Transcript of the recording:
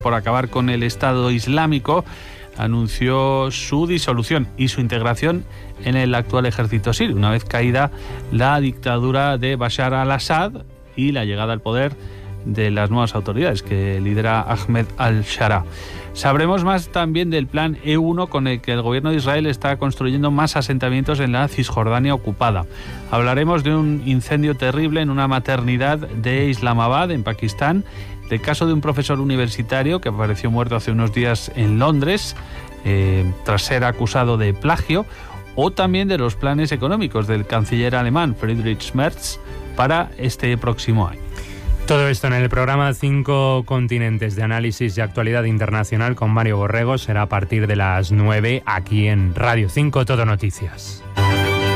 por acabar con el Estado Islámico, anunció su disolución y su integración en el actual ejército sirio, una vez caída la dictadura de Bashar al-Assad y la llegada al poder de las nuevas autoridades que lidera Ahmed al-Shara. Sabremos más también del plan E1 con el que el gobierno de Israel está construyendo más asentamientos en la Cisjordania ocupada. Hablaremos de un incendio terrible en una maternidad de Islamabad, en Pakistán, del caso de un profesor universitario que apareció muerto hace unos días en Londres tras ser acusado de plagio, o también de los planes económicos del canciller alemán Friedrich Merz para este próximo año. Todo esto en el programa 5 Continentes de análisis y actualidad internacional con Mario Borrego. Será a partir de las 9 aquí en Radio 5 Todo Noticias.